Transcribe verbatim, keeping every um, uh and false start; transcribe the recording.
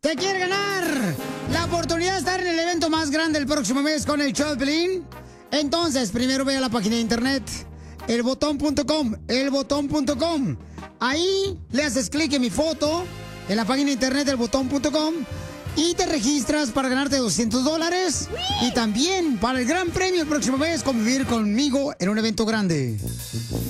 ¿Te quiere ganar la oportunidad de estar en el evento más grande el próximo mes con el show de Piolín? Entonces, primero ve a la página de internet, el botón punto com, el botón punto com. Ahí le haces clic en mi foto, en la página de internet del botón punto com, y te registras para ganarte doscientos dólares. Y también para el gran premio el próximo mes, convivir conmigo en un evento grande.